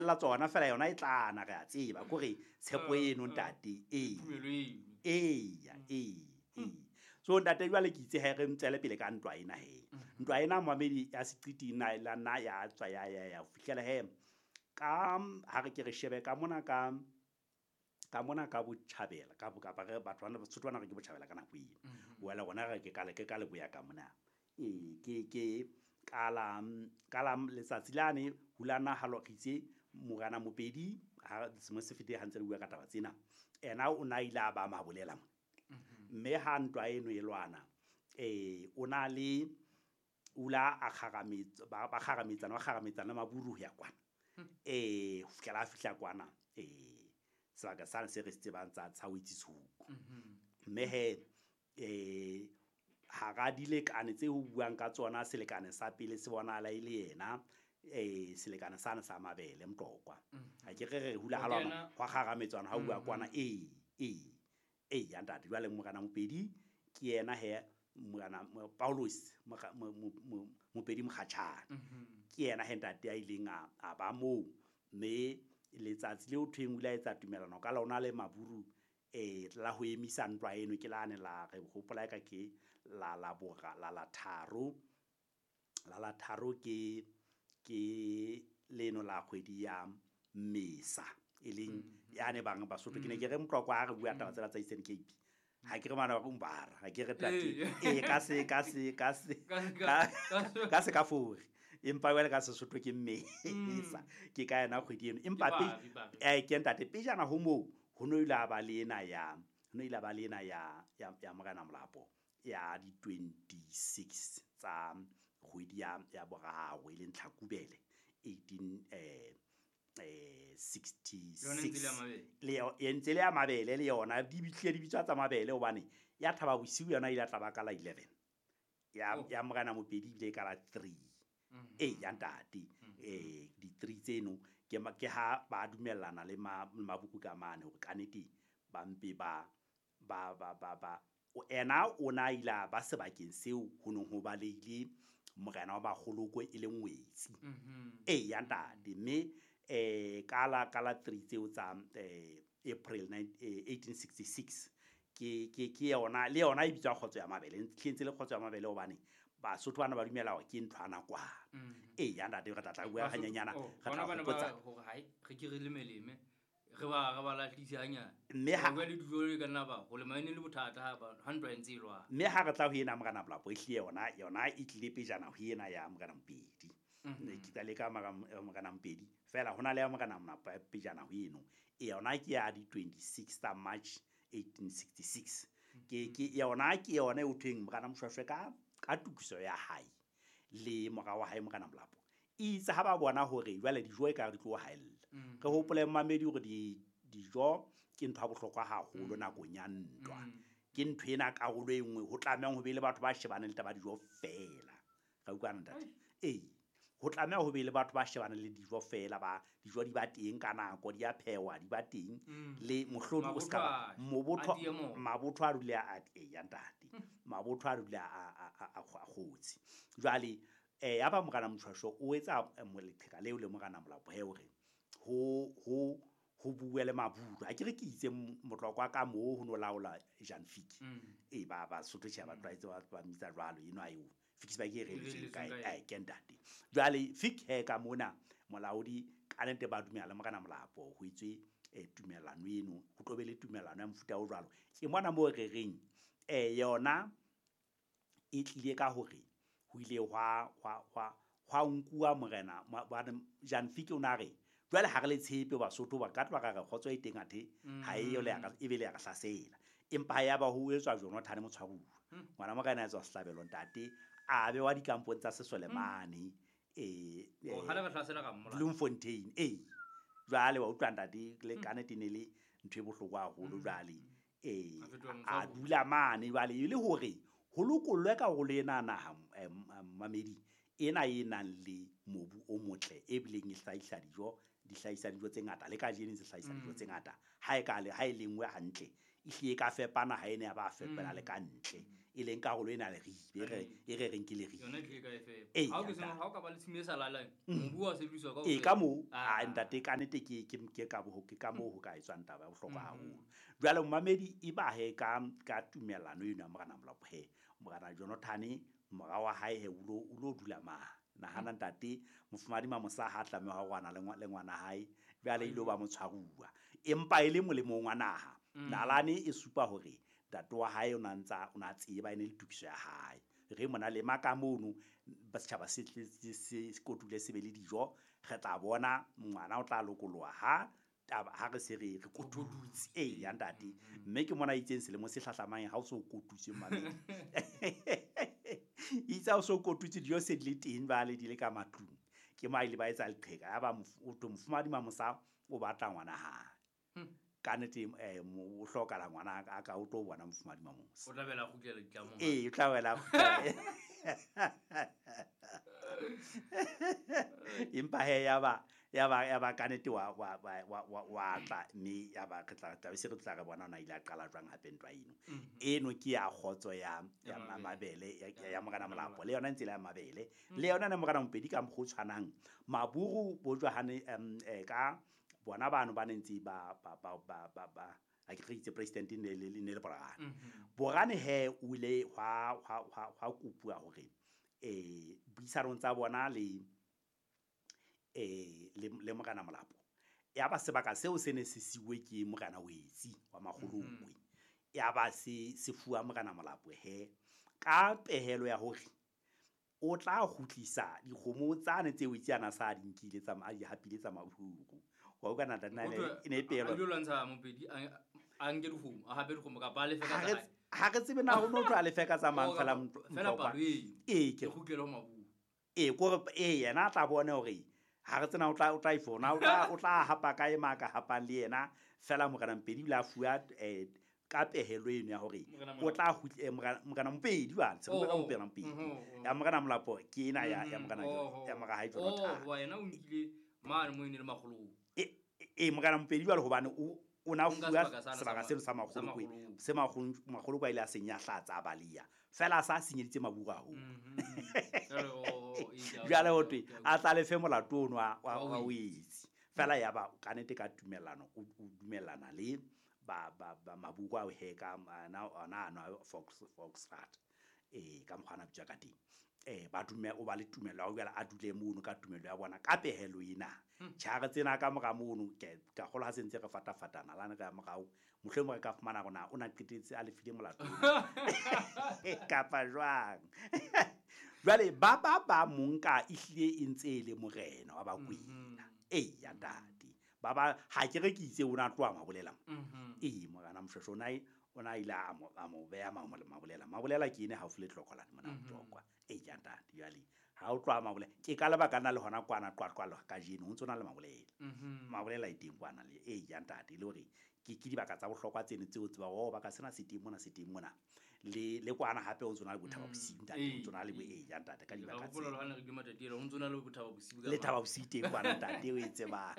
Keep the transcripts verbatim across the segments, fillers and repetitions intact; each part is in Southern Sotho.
la tsona fela yona e tlana re a tseba kore tshepo eno ntate e eya e e so ntate jwale ke itse he re ntsele pele ka ntwa ena he ntwa ena moamedi ya seqiti na la na ya tswa ya ya ya fihlela he ka ha re ke re shebe ka mona ka ka mona ka botjhabela ka ka re batho bana Basotho bana re ke botjhabela ka nako eno wela gona re ke kale ke kale boya ka mona e ke ke kala kala letsatsi lane hulana halogitse mogana mopedi ha se mo se fete ha ntse re bua ka taba tsena ena o na ila ba ma bolela mme ha ntwa eno e lwana eh o na le ula a khagametsa ba khagametsana ba khagametsana maburu ya kwana eh fihla fihla kwana eh saka sana se re se bantsa tsa o itsitshuku mme he eh ha ga dile kane tse ho buang ka tsona selekane sa pele se bona la ile yena eh selekane sana sa mabele mtokwa ha ke re re hula halwana wa khagametsana ha bua kwana eh eh eh ya ntate jwale mogana mopedi ke yena he mogana Paulus mopedi mokhatshana ke yena he ntate ya ileng a ba mo me letsatsi le o thweng ula etsa tumelano ka lona le maburu eh la ho emisa ntwa eno ke lane la re hopola ka ke la la boga la la tharo la la tharo ke ke leno la kgwedi ya Mmesa eleng yane bang Basotho ke ne ke re mqokwa ha re bua taba tsela tsa Eastern Cape ha ke re mana ba kumbara ha ke re tate eh ka se ka se ka se ka se ka furi empa wele ka Sesotho ke Mmesa ke ka yena kgwedi eno empa pe eh ke ntate pejana ho mo ho no ila ba lena ya no ila ba lena ya ya mogana molapo ya di twenty-six tsa kgwedi ya ya boraro ile ntlhakubele eighteen eh eh sixty-six le e ntse le ya mabele le yona di bitlile di bitswa tsa mabele hobane ya thaba bosiu yona ile tla ba ka la eleven ya ya mogana mopedi ile ka la three eh ya ntate eh di three tseno ke ke ha ba dumellana le mabuku ka mane hore kanete ba mpe ba ba ba ba ba o ena o na ila ba sebakeng seo ho no ho ba leile mogana wa bagoloko e le ngwetsi eh ya ntate me eh kala kala three tseo tsa eh April eighteen sixty-six ke ke ke yona le yona e bitswa khotso ya mabele tlhentse le khotso ya mabele hobane Basotho bana ba dumela ho ke nthwana kwa eh ya ntate re tla bua hanyanyana ga tla go potsa hore hai re ke re le meleme re ba ga ba la tlisa mme ha ba le dijole ka nna ba go le maine le bothata ha ba hundred ntse ilwa mme ha re tla ho ena mogana bolapo e hlie yona yona e tlile pejana ho ena ya mogana mpedi ne ke tla le ka mogana mpedi fela hona le ya mogana mnapa pejana ho eno e yona ke ya di twenty-six tsa March eighteen sixty-six ke ke yona ke yona o thweng mogana moshwashwe ka ka tukiso ya hae le moga wa hae mogana molapo itse ha ba bona hore jwale dijo e ka re tlo haella re hopole mamedi hore di dijo ke ntwa bohlokwa haholo nakong ya ntwa ke ntwe ena ka go le nngwe ho tlameng ho be le batho ba shebane le taba dijo fela ga utlwana ntate eh ho tlamea ho be le batho ba shebane le dijo fela ba dijo di ba teng ka nako di a phewa di ba teng le mohlodi o ska mobotho mabotho a rule a e ya ntate mabotho a rule a a khotsi jwale eh ya ba mogana moshwashwe o etsa moleqheka leo le mogana molapo he hore ho ho ho buwe le maburu ha ke re ke itse motlokwa ka mo ho no laola Jean Fiki e ba ba Sotho ba twaitse ba mitsa jwalo eno ayo Fiki ba ke re le ka ai kendate jwale Fiki he ka mona molaodi ka nete ba dumela le mogana molapo ho itswe e tumelano eno ho tlobele tumelano ya mfuta o jwalo ke mona mo re reng eh yona e tlile ka hore ho ile hwa hwa hwa hwa nkuwa morena ba Jean Fiki o na re jwale ha re le tshepe Basotho ba ka tla ga re khotso e teng athe ha e yo le ya e be le ya hlasela empa ya ba ho etswa jona thane motshwaruwa ngwana mo ka ena etswa sehlabelo ntate a be wa dikampong tsa Sesolemane eh o hala ba hlasela ka mola Bloemfontein eh jwale wa utlwa ntate le kanete ne le ntwe bohloko haholo jwale eh a dula mane jwale ile hore ho lokollwe ka go le nana mamedi ena e nang le mobu o motle e bileng e hlaisa dijo di hlaisa dijo tse ngata le ka jeni se hlaisa dijo tse ngata ha e ka le ha e lengwe hantle e hlie ka fepana ha ene ya ba fepela le ka ntle e leng karolo ena le ribe e re reng ke le ribe yona ke ka efe ha o ke sona ha o ka ba le tshimo e sa lalang mobu wa sebediswa ka e ka mo a ntate ka nete ke ke ke ka bo ke ka mo ho ka etswang taba o hloka haholo jwale mmamedi e ba he ka ka tumellano ena Morena Molapo he Morena Jonathan mora wa hae he o lo dula ma nahana ntate mofumadi mamosa ha tlameha ho rwana le ngwana hae jwale ile ba mo tshwarua empa ile molemo wa naha nalane e supa hore ntate wa hae o na ntsa o na tseba ene le tukiso ya hae re mona le maka mono ba setjhaba se se kotule se be le dijo re tla bona ngwana o tla lokoloha ha taba ha re se re re kotutse eh ya ntate mme ke mona itseng selemo se hlahlamang ha o so kotutse mamedi itsa o so kotutse dijo se di le teng ba le di le ka matlung ke mai le ba etsa leqheka ya ba o to mfumadi mamosa o batla ngwana ha ka nete eh mo hloka la ngwana a ka o tlo bona mfumadi mamosa o tla bela go kela ditlamo eh o tla bela impa he ya ba ya ba ya ba ka nete wa wa wa wa tla ni ya ba ke tla tla se re tla re bona ona ile a qala jwang hape ntwa eno eno ke ya khotso ya ya mabele ya Morena Molapo le yona ntse le ya mabele le yona ne Morena Mpedi ka mkgo tshwanang maburu bo jwahane eh ka bona bano ba nentse ba ba ba ba ba a ke ritse president ne le ne le Borane Borane he o ile hwa hwa hwa kupua hore eh buisarong tsa bona le eh le Morena Molapo ya ba sebaka seo se ne se siwe ke Morena Wetsi wa Magolokwe ya ba se se fuwa Morena Molapo he ka pehelo ya hore o tla khutlisa dikgomo tsane tse Wetsi ana sa di nkile tsa ma di hapile tsa mahuku wa ka nna nna ine pehelo a lo lwantsha Mopedi a nge dikgomo a hape dikgomo ka ba le feka tsa ha re tsebe na ho no tla le feka tsa mang fela fela palo e ke khutlelo mabu e ko e yena tla bona hore ha re tsena o tla o tla ifona o tla o tla hapa ka ema ka hapa le yena fela Morena Mpedi la fuwa eh ka pehelo eno ya hore o tla Morena Mpedi ba se ka Morena Mpedi ya Morena Molapo ke ena ya ya Morena ya Morena hae Jonathan oh wa yena o nkile mane mo ine le magolo e e Morena Mpedi ba le hobane o o na fuwa sebaka se sa magolo kwe se magolo magolo kwa ile a senya hlatsa balia fela sa senyeditse mabura ho jale hotwe a tla le fe molato ono wa Wetsi fela ya ba ka nete ka tumellano o dumellana le ba ba ba mabukwa o he ka na ona ana Fox Foxford eh ka mkhana bja ka teng eh ba dume o ba le tumelo o bela a dule mono ka tumelo ya bona ka pehelo ina tshara tsena ka moga mono ke ka gola ha sentse re fata fatana lana ka mogao mohle mo re ka fumana gona o na qetetse a le file molato ka pa jwang jwale ba ba ba monka ihlile intse le morena wa ba kwena eh ya dadi ba ba ha ke re ke itse ona tloa mabolela eh mogana mshosho nai ona ila amo amo be ama mabolela mabolela ke ine ha fule tlokola mona mtokwa e janta yali ha o tloa mabolela ke ka leba kana le hona kwana qwaqwalo ka jeno o ntsona le mabolela mabolela e teng kwana le e janta le hore ke ke dibaka tsa bohlokwa tsene tseo tseba go ba ka sena se teng mona se teng mona le le kwana hape o ntsona le bothaba bosiu ntate o ntsona le bo e janta ka dibaka tse o ntsona le bothaba bosiu le thaba bosiu teng kwana ntate o etse ba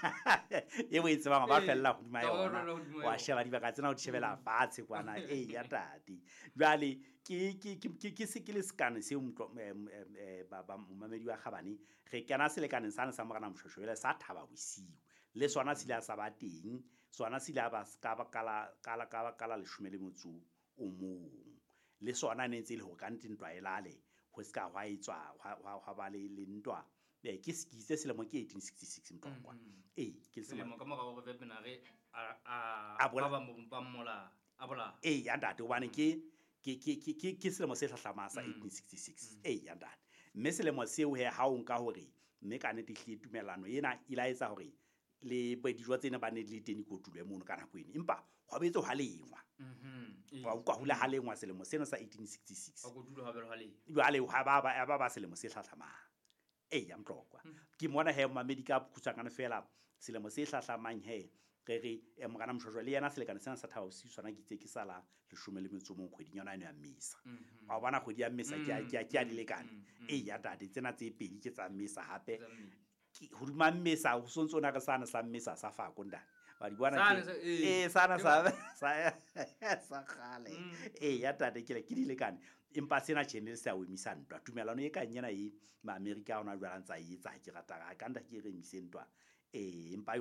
e bo etse ba ba fella go dima yona wa sheba dibaka tsena o di shebela fatshe kwana e ya tati jwale ke ke ke ke se ke le scan se umtlo ba ba mmamedi wa Khabane re kana se le kana sana sa Morena Mshoshoele sa thaba bosiu le sona se la sa ba teng sona se la ba ska ba kala kala kala kala le shumele motsu o mong le sona ne ntse le ho ka ntintwa elale ho ska hwa etswa hwa ba le le ntwa be ke se kitse selemo ke eighteen sixty-six mtokwa eh ke selemo ka moga go vepenare a a ba ba mmola a bola eh ya ndate hobane ke ke ke ke ke selemo se hlahlama sa eighteen sixty-six eh ya ndate mme selemo seo he ha o nka hore mme ka nete hle tumelano ena ila etsa hore le ba dijo tsena ba ne le teni kotulwe mono kana kwene empa go betso ha lengwa mhm wa uka hula ha lengwa selemo seno sa eighteen sixty-six a kotulo ha belo ha le jwale ha ba ba ba selemo se hlahlama eh ya mtlokwa ke mona he mamedi ka khutsangana fela selemo se hlahlamang he re re e Morena Mshosho le yena selekane sena sa thaba se swana kitse ke sala le shome le metso mo kgwedi yona eno ya Mmesa wa bona kgwedi ya Mmesa ke ke ke a dilekane eh ya dade tsena tse pedi ke tsa Mmesa hape hodima mmesa o sontso na ka sana sa mmesa sa fa ko ntate wa di bona Sane ke sa- eh. eh sana sa sa sa khale eh ya tate ke le ke dile kane empa sena channel sa o emisa ntwa tumelano e ka nyena e ma America ona jwala ntsa e etsa ke rata ka nda ke re emise ntwa eh empa